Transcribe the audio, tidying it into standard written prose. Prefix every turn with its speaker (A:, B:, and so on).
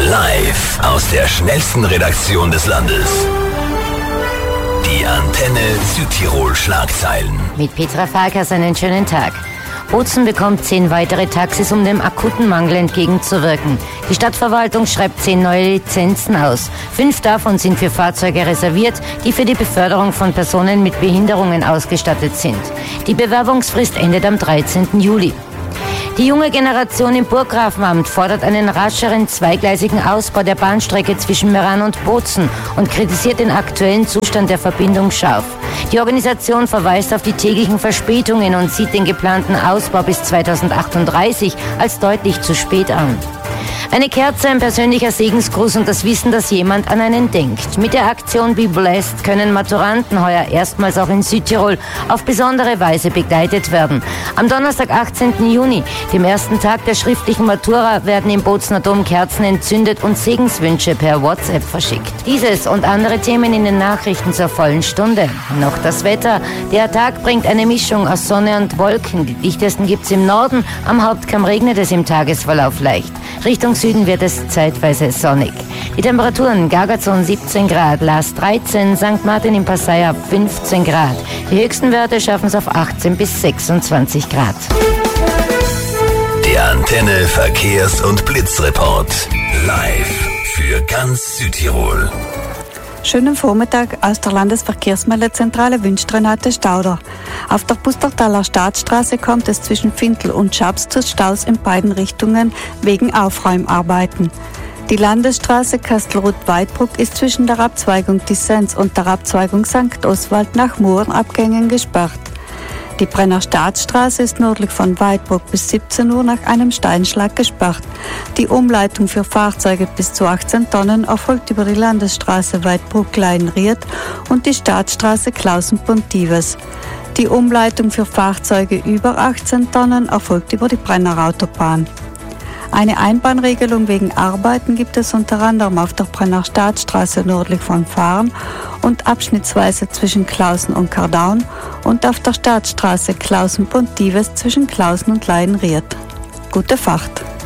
A: Live aus der schnellsten Redaktion des Landes. Die Antenne Südtirol Schlagzeilen.
B: Mit Petra Farkas einen schönen Tag. Bozen bekommt 10 weitere Taxis, um dem akuten Mangel entgegenzuwirken. Die Stadtverwaltung schreibt 10 neue Lizenzen aus. 5 davon sind für Fahrzeuge reserviert, die für die Beförderung von Personen mit Behinderungen ausgestattet sind. Die Bewerbungsfrist endet am 13. Juli. Die junge Generation im Burggrafenamt fordert einen rascheren zweigleisigen Ausbau der Bahnstrecke zwischen Meran und Bozen und kritisiert den aktuellen Zustand der Verbindung scharf. Die Organisation verweist auf die täglichen Verspätungen und sieht den geplanten Ausbau bis 2038 als deutlich zu spät an. Eine Kerze, ein persönlicher Segensgruß und das Wissen, dass jemand an einen denkt. Mit der Aktion Be Blessed können Maturanten heuer erstmals auch in Südtirol auf besondere Weise begleitet werden. Am Donnerstag, 18. Juni, dem ersten Tag der schriftlichen Matura, werden im Bozener Dom Kerzen entzündet und Segenswünsche per WhatsApp verschickt. Dieses und andere Themen in den Nachrichten zur vollen Stunde. Noch das Wetter. Der Tag bringt eine Mischung aus Sonne und Wolken. Die dichtesten gibt's im Norden. Am Hauptkamm regnet es im Tagesverlauf leicht. Richtung Süden wird es zeitweise sonnig. Die Temperaturen: Gargazon 17 Grad, Laas 13, St. Martin im Passeier 15 Grad. Die höchsten Werte schaffen es auf 18 bis 26 Grad.
A: Der Antenne Verkehrs- und Blitzreport. Live für ganz Südtirol.
C: Schönen Vormittag aus der Landesverkehrsmeldezentrale wünscht Renate Stauder. Auf der Pustertaler Staatsstraße kommt es zwischen Fintel und Schaps zu Staus in beiden Richtungen wegen Aufräumarbeiten. Die Landesstraße Kastelruth-Weidbruck ist zwischen der Abzweigung Dissens und der Abzweigung St. Oswald nach Murenabgängen gesperrt. Die Brenner Staatsstraße ist nördlich von Weidbruck bis 17 Uhr nach einem Steinschlag gesperrt. Die Umleitung für Fahrzeuge bis zu 18 Tonnen erfolgt über die Landesstraße Weidbruck-Leinried und die Staatsstraße Klausen-Pontives. Die Umleitung für Fahrzeuge über 18 Tonnen erfolgt über die Brenner Autobahn. Eine Einbahnregelung wegen Arbeiten gibt es unter anderem auf der Brenner Staatsstraße nördlich von Fahren und abschnittsweise zwischen Klausen und Kardaun und auf der Staatsstraße Klausen-Pontives zwischen Klausen und Leinried. Gute Fahrt!